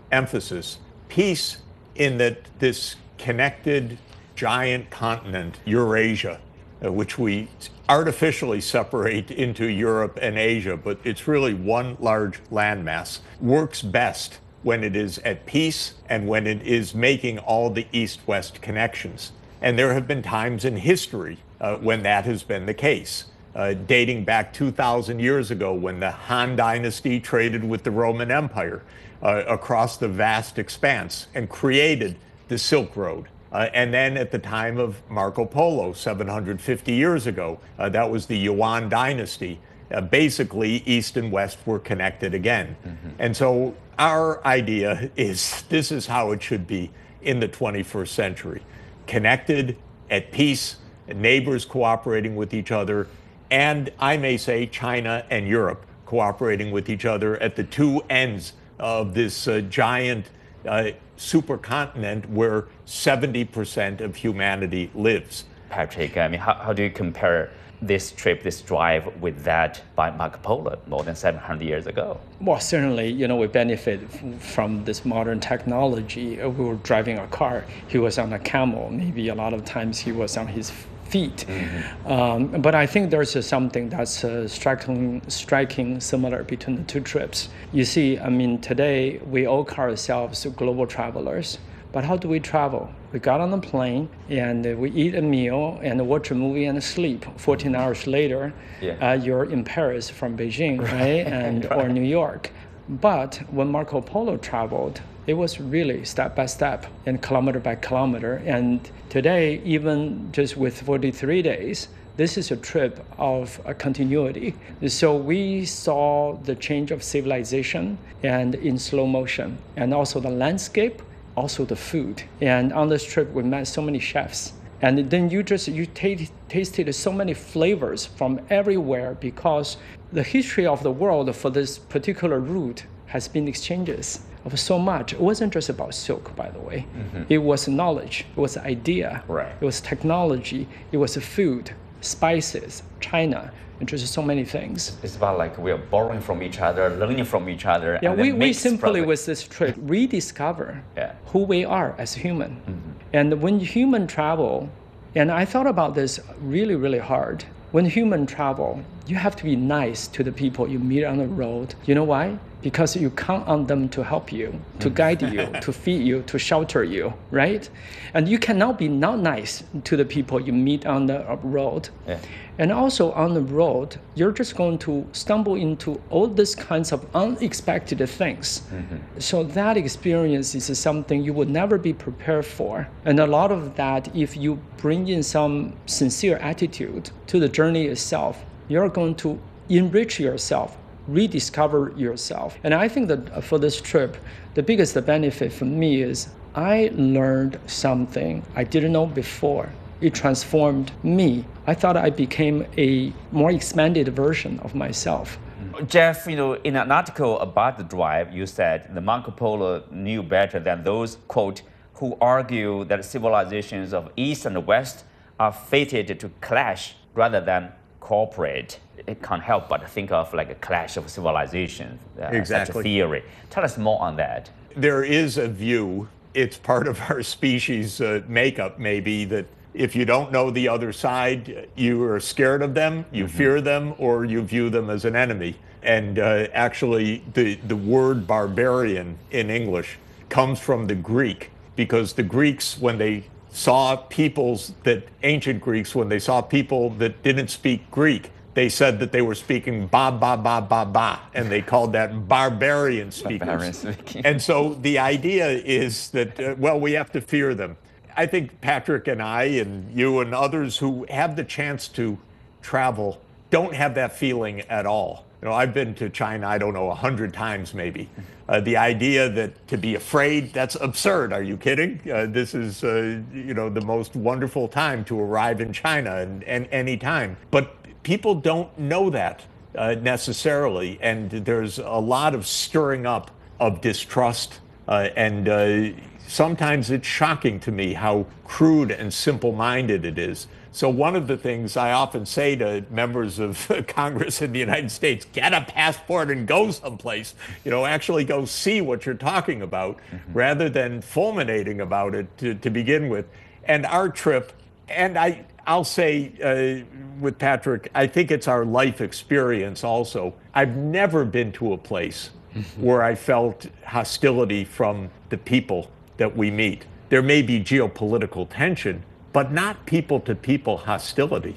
emphasis. Peace in that this connected giant continent, Eurasia, which we artificially separate into Europe and Asia, but it's really one large landmass, works best when it is at peace and when it is making all the east-west connections. And there have been times in history when that has been the case, dating back 2,000 years ago when the Han Dynasty traded with the Roman Empire across the vast expanse and created the Silk Road. And then at the time of Marco Polo, 750 years ago, that was the Yuan Dynasty. Basically, East and West were connected again. And so our idea is this is how it should be in the 21st century. Connected, at peace, neighbors cooperating with each other, and I may say China and Europe cooperating with each other at the two ends of this giant supercontinent where 70% of humanity lives. Patrick, I mean, how do you compare this trip, this drive with that by Marco Polo more than 700 years ago? Well, certainly, we benefit from this modern technology. We were driving a car. He was on a camel. Maybe a lot of times he was on his feet. But I think there's something that's striking similar between the two trips. You see, I mean, today we all call ourselves global travelers. But how do we travel? We got on a plane and we eat a meal and watch a movie and sleep. 14 hours later, you're in Paris from Beijing, right? And or New York. But when Marco Polo traveled, it was really step by step and kilometer by kilometer. And today, even just with 43 days, this is a trip of a continuity. So we saw the change of civilization and in slow motion, and also the landscape, also the food. And on this trip, we met so many chefs. And then you tasted so many flavors from everywhere because the history of the world for this particular route has been exchanges of so much. It wasn't just about silk, by the way. It was knowledge, it was idea, it was technology, it was food, spices, China, and just so many things. It's about like we are borrowing from each other, learning from each other. Yeah, we simply with this trip rediscover who we are as human. And when human travel, and I thought about this really, really hard. When human travel, you have to be nice to the people you meet on the road. You know why? Because you count on them to help you, to guide you, to feed you, to shelter you, right? And you cannot be not nice to the people you meet on the road. And also on the road, you're just going to stumble into all these kinds of unexpected things. So that experience is something you would never be prepared for. And a lot of that, if you bring in some sincere attitude to the journey itself, you're going to enrich yourself, rediscover yourself. And I think that for this trip, the biggest benefit for me is I learned something I didn't know before. It transformed me. I thought I became a more expanded version of myself. Jeff, in an article about the drive, you said the Marco Polo knew better than those, quote, who argue that civilizations of East and West are fated to clash rather than cooperate. It can't help but think of like a clash of civilizations, such a theory. Tell us more on that. There is a view, it's part of our species makeup maybe, that if you don't know the other side, you are scared of them, you fear them, or you view them as an enemy. And actually, the word barbarian in English comes from the Greek, because the Greeks, when they saw ancient Greeks, when they saw people that didn't speak Greek, they said that they were speaking ba, ba, ba, ba, ba, and they called that barbarian speakers. And so the idea is that, we have to fear them. I think Patrick and I and you and others who have the chance to travel don't have that feeling at all. I've been to China, 100 times maybe. The idea that to be afraid, that's absurd. Are you kidding? This is, the most wonderful time to arrive in China and any time. But people don't know that necessarily. And there's a lot of stirring up of distrust, And sometimes it's shocking to me how crude and simple-minded it is. So one of the things I often say to members of Congress in the United States, get a passport and go someplace, actually go see what you're talking about, rather than fulminating about it to begin with. And our trip, and I'll say with Patrick, I think it's our life experience also. I've never been to a place where I felt hostility from the people that we meet. There may be geopolitical tension, but not people-to-people hostility,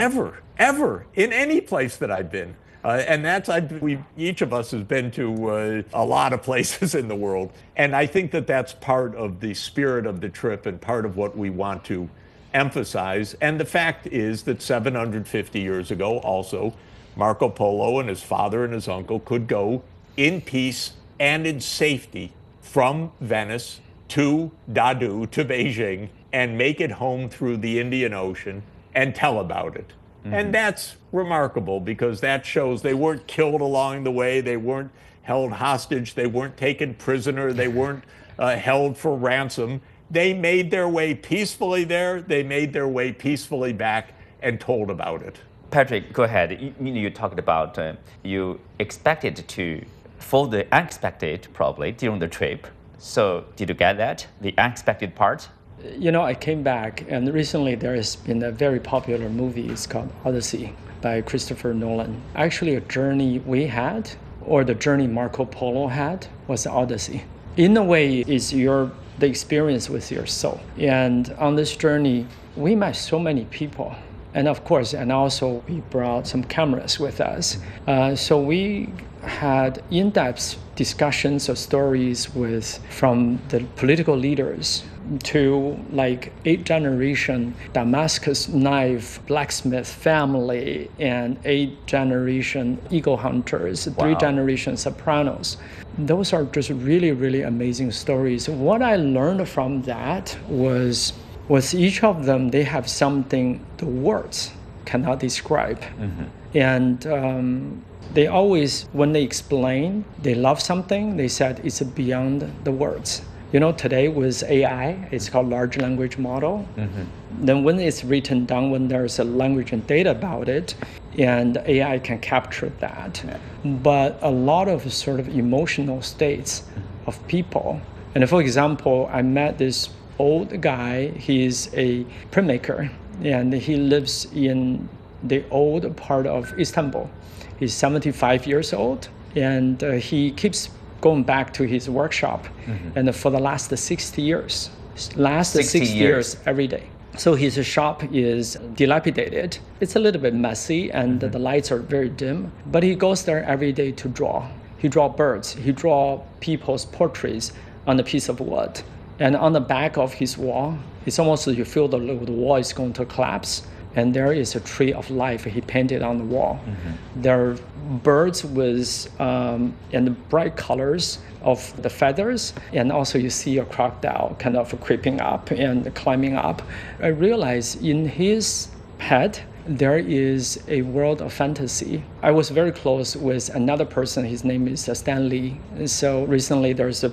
ever, in any place that I've been. And each of us has been to a lot of places in the world. And I think that that's part of the spirit of the trip and part of what we want to emphasize. And the fact is that 750 years ago also, Marco Polo and his father and his uncle could go in peace and in safety from Venice to Dadu, to Beijing, and make it home through the Indian Ocean and tell about it. And that's remarkable, because that shows they weren't killed along the way, they weren't held hostage, they weren't taken prisoner, they weren't held for ransom. They made their way peacefully there, they made their way peacefully back and told about it. Patrick, go ahead. You talked about you expected to, for the unexpected probably during the trip. So did you get that, the unexpected part? I came back, and recently there has been a very popular movie. It's called Odyssey by Christopher Nolan. Actually, a journey we had, or the journey Marco Polo had, was the Odyssey. In a way, it's the experience with your soul. And on this journey, we met so many people. And of course, and also we brought some cameras with us. So we had in-depth discussions of stories from the political leaders to like 8th-generation Damascus knife blacksmith family and 8th-generation eagle hunters, 3rd-generation sopranos. Those are just really, really amazing stories. What I learned from that was each of them, they have something the words cannot describe. And they always, when they explain, they love something, they said it's beyond the words. Today with AI, it's called large language model. Then when it's written down, when there's a language and data about it, and AI can capture that. But a lot of sort of emotional states of people. And for example, I met this old guy, he's a printmaker, and he lives in the old part of Istanbul. He's 75 years old, and he keeps going back to his workshop, and for the last 60 years, 60 years every day. So his shop is dilapidated. It's a little bit messy, and the lights are very dim, but he goes there every day to draw. He draws birds, he draws people's portraits on a piece of wood. And on the back of his wall, it's almost you feel the wall is going to collapse. And there is a tree of life he painted on the wall. There are birds with in the bright colors of the feathers, and also you see a crocodile kind of creeping up and climbing up. I realized in his head there is a world of fantasy. I was very close with another person. His name is Stan Lee. So recently there's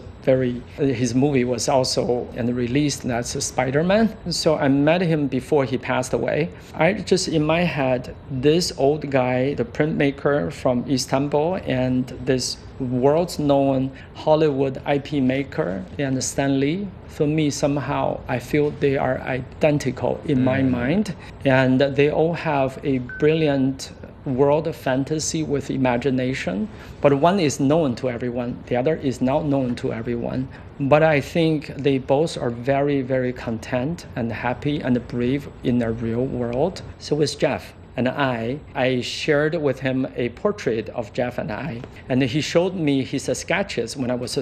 his movie was also released, that's Spider-Man. So I met him before he passed away. I just, in my head, this old guy, the printmaker from Istanbul, and this world's known Hollywood IP maker, and Stan Lee, for me, somehow, I feel they are identical in my mind. And they all have a brilliant world of fantasy with imagination. But one is known to everyone, the other is not known to everyone. But I think they both are very, very content and happy and brave in their real world. So with Jeff and I shared with him a portrait of Jeff and I, and he showed me his sketches when I was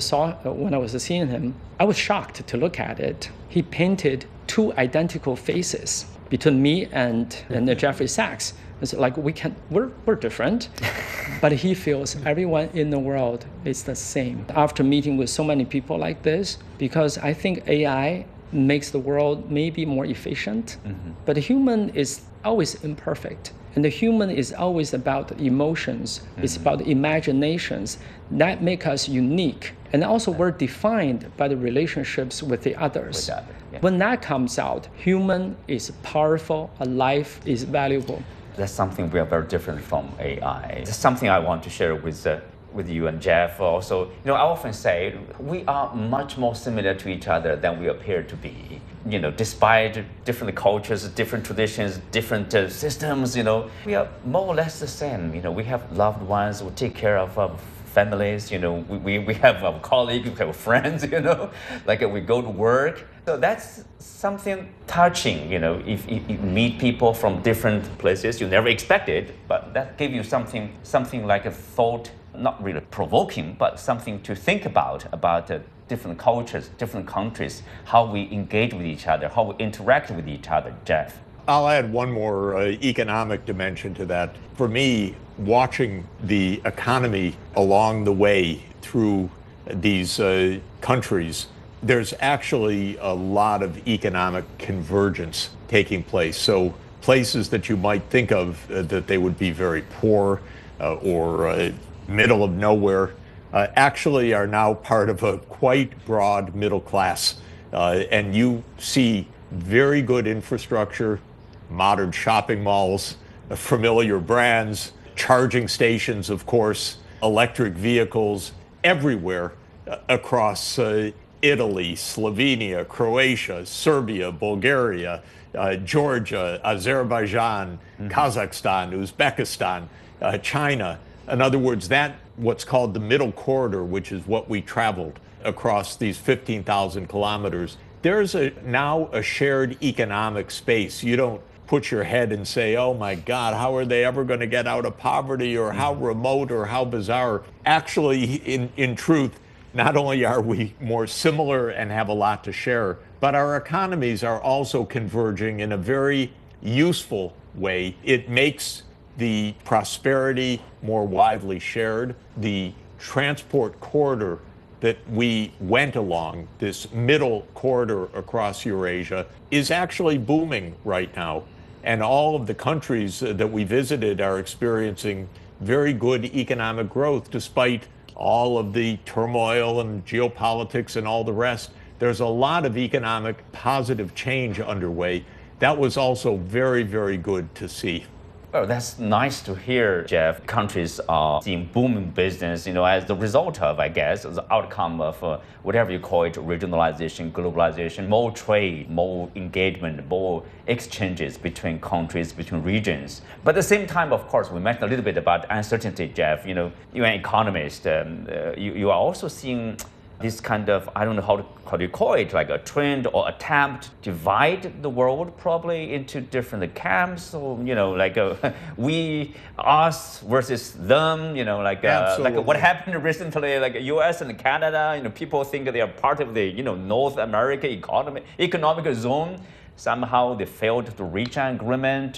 seeing him. I was shocked to look at it. He painted two identical faces between me and Jeffrey Sachs. It's like we're different, but he feels everyone in the world is the same. After meeting with so many people like this, because I think AI makes the world maybe more efficient, but human is always imperfect. And the human is always about emotions, it's about imaginations that make us unique. And also we're defined by the relationships with the others. When that comes out, human is powerful, a life is valuable. That's something we are very different from AI. It's something I want to share with you and Jeff also. I often say we are much more similar to each other than we appear to be. Despite different cultures, different traditions, different systems, we are more or less the same. We have loved ones, we take care of our families, we have our colleagues, we have friends, like we go to work. So that's something touching, if you meet people from different places, you never expect it, but that gives you something like a thought, not really provoking, but something to think about different cultures, different countries, how we engage with each other, how we interact with each other, Jeff. I'll add one more economic dimension to that. For me, watching the economy along the way through these countries, there's actually a lot of economic convergence taking place. So places that you might think of that they would be very poor or middle of nowhere actually are now part of a quite broad middle class. And you see very good infrastructure, modern shopping malls, familiar brands, charging stations, of course, electric vehicles everywhere across Italy, Slovenia, Croatia, Serbia, Bulgaria, Georgia, Azerbaijan, Kazakhstan, Uzbekistan, China. In other words, what's called the middle corridor, which is what we traveled across these 15,000 kilometers, there's now a shared economic space. You don't put your head and say, oh my God, how are they ever going to get out of poverty, or how remote or how bizarre. Actually, in truth, not only are we more similar and have a lot to share, but our economies are also converging in a very useful way. It makes the prosperity more widely shared. The transport corridor that we went along, this middle corridor across Eurasia, is actually booming right now. And all of the countries that we visited are experiencing very good economic growth despite all of the turmoil and geopolitics and all the rest. There's a lot of economic positive change underway. That was also very, very good to see. Oh, that's nice to hear, Jeff. Countries are seeing booming business, as the result of, I guess, the outcome of whatever you call it, regionalization, globalization, more trade, more engagement, more exchanges between countries, between regions. But at the same time, of course, we mentioned a little bit about uncertainty, Jeff. You're an economist. You are also seeing this kind of, I don't know how do you call it, like a trend or attempt to divide the world probably into different camps, or, like we, us versus them, like what happened recently, like US and Canada, people think they are part of the, North America economic zone. Somehow they failed to reach an agreement.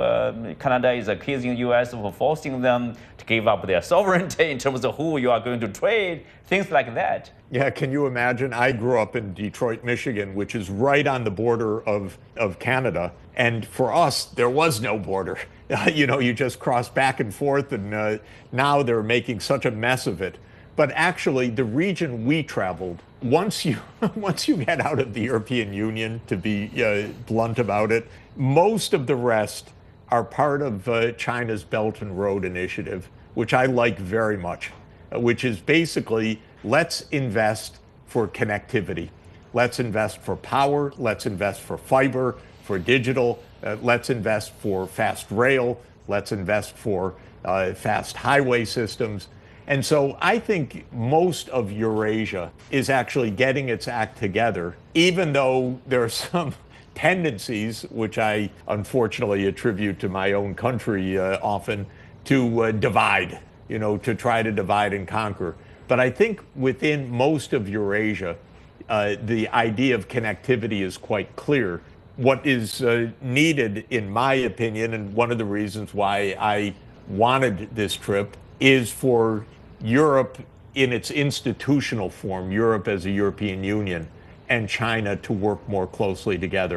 Canada is accusing US of forcing them to give up their sovereignty in terms of who you are going to trade, things like that. Yeah, can you imagine? I grew up in Detroit, Michigan, which is right on the border of Canada. And for us, there was no border. You just cross back and forth, and now they're making such a mess of it. But actually, the region we traveled, once you get out of the European Union, to be blunt about it, most of the rest are part of China's Belt and Road Initiative, which I like very much, which is basically, let's invest for connectivity. Let's invest for power. Let's invest for fiber, for digital. Let's invest for fast rail. Let's invest for fast highway systems. And so I think most of Eurasia is actually getting its act together, even though there are some tendencies, which I unfortunately attribute to my own country often, to divide, to try to divide and conquer. But I think within most of Eurasia, the idea of connectivity is quite clear. What is needed, in my opinion, and one of the reasons why I wanted this trip, is for Europe in its institutional form, Europe as a European Union, and China to work more closely together.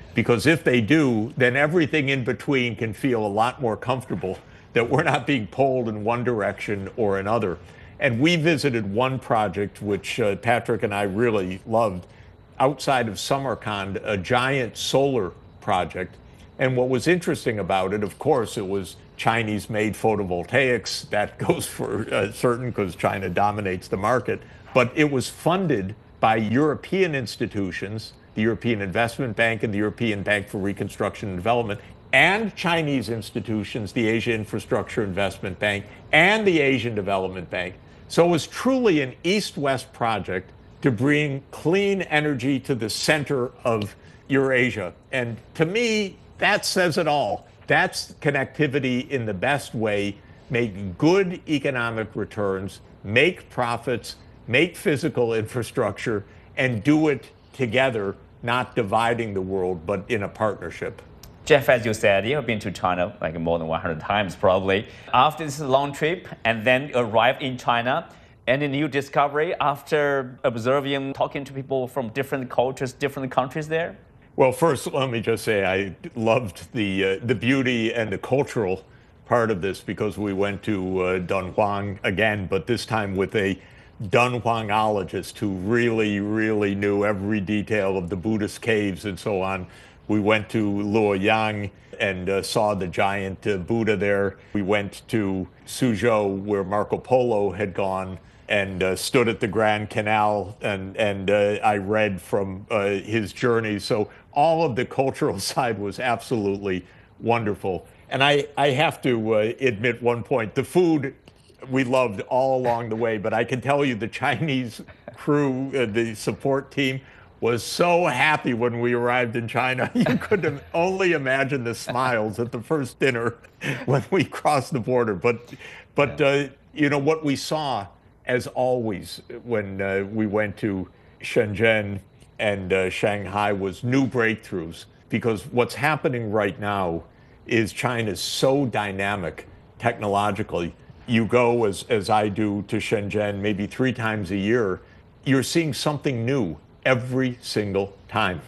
Because if they do, then everything in between can feel a lot more comfortable, that we're not being pulled in one direction or another. And we visited one project, which Patrick and I really loved, outside of Samarkand, a giant solar project. And what was interesting about it, of course, it was Chinese-made photovoltaics. That goes for certain because China dominates the market. But it was funded by European institutions, the European Investment Bank and the European Bank for Reconstruction and Development, and Chinese institutions, the Asia Infrastructure Investment Bank and the Asian Development Bank. So it was truly an East-West project to bring clean energy to the center of Eurasia. And to me, that says it all. That's connectivity in the best way, make good economic returns, make profits, make physical infrastructure, and do it together, not dividing the world, but in a partnership. Jeff, as you said, you have been to China like more than 100 times probably. After this long trip and then arrived in China, any new discovery after observing, talking to people from different cultures, different countries there? Well, first, let me just say I loved the beauty and the cultural part of this, because we went to Dunhuang again, but this time with a Dunhuangologist who really, really knew every detail of the Buddhist caves and so on. We went to Luoyang and saw the giant Buddha there. We went to Suzhou, where Marco Polo had gone, and stood at the Grand Canal, and I read from his journey. So all of the cultural side was absolutely wonderful. And I have to admit one point, the food we loved all along the way, but I can tell you the Chinese crew, the support team, was so happy when we arrived in China. You could only imagine the smiles at the first dinner when we crossed the border. But you know, what we saw, as always, when we went to Shenzhen and Shanghai, was new breakthroughs. Because what's happening right now is China's so dynamic technologically. You go, as I do, to Shenzhen maybe 3 times a year, you're seeing something new every single time.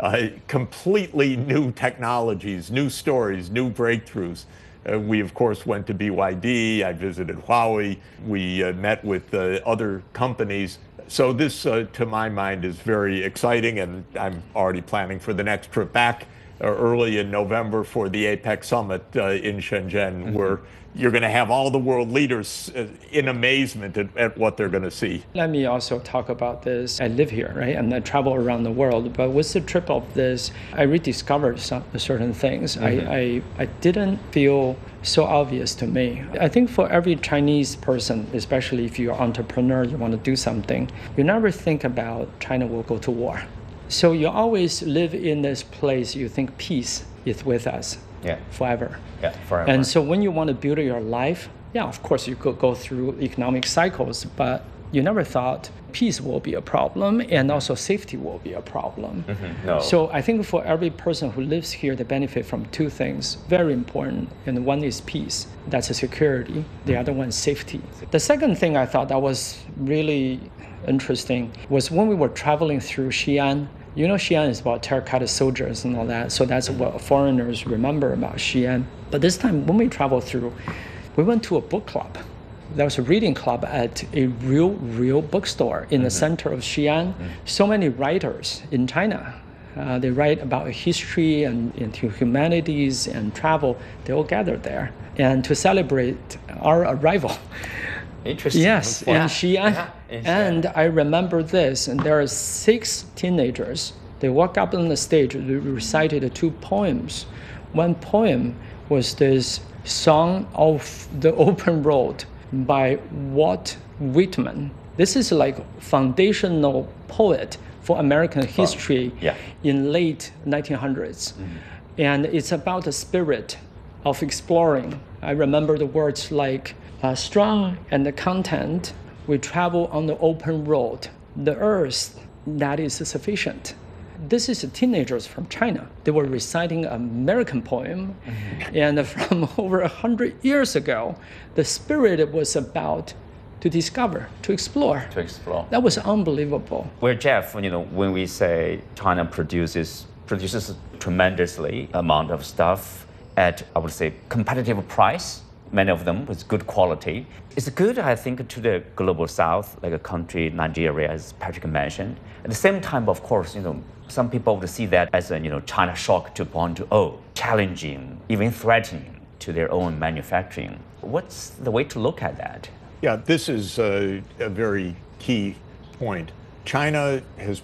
Completely new technologies, new stories, new breakthroughs. We, of course, went to BYD. I visited Huawei. We met with other companies. So this, to my mind, is very exciting, and I'm already planning for the next trip back early in November for the APEC Summit in Shenzhen, where you're going to have all the world leaders in amazement at what they're going to see. Let me also talk about this. I live here, right? And I travel around the world. But with the trip of this, I rediscovered certain things. I didn't feel so obvious to me. I think for every Chinese person, especially if you're an entrepreneur, you want to do something, you never think about China will go to war. So you always live in this place, you think peace is with us forever. Yeah, forever. And so when you want to build your life, of course you could go through economic cycles, but you never thought peace will be a problem and also safety will be a problem. No. So I think for every person who lives here, they benefit from 2 things, very important. And one is peace, that's a security. The other one is safety. The second thing I thought that was really interesting was when we were traveling through Xi'an. You know, Xi'an is about terracotta soldiers and all that, so that's what foreigners remember about Xi'an. But this time, when we traveled through, we went to a book club. There was a reading club at a real bookstore in the center of Xi'an. So many writers in China. They write about history and into humanities and travel. They all gathered there, and to celebrate our arrival. Interesting. Yes, in Xi'an. And I remember this, and there are 6 teenagers. They walked up on the stage, they recited 2 poems. One poem was this Song of the Open Road by Walt Whitman. This is like foundational poet for American history in late 1900s. And it's about the spirit of exploring. I remember the words like, strong and the content, we travel on the open road, the earth that is sufficient. This is teenagers from China. They were reciting an American poem, and from over 100 years ago, the spirit was about to discover, to explore. To explore. That was unbelievable. Well, Jeff, you know, when we say China produces produces tremendously amount of stuff at, I would say, competitive price, many of them with good quality. It's good, I think, to the global south, like a country, Nigeria, as Patrick mentioned. At the same time, of course, some people would see that as a, China shock 2.0, challenging, even threatening to their own manufacturing. What's the way to look at that? Yeah, this is a very key point. China has